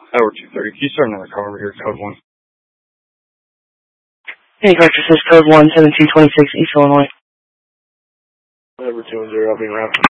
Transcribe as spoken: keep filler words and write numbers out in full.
Tower two thirty. Can you start another car over here, code one? Hey, Carter, says code one, seventeen twenty-six, East Illinois. Number two and zero, I'll be around.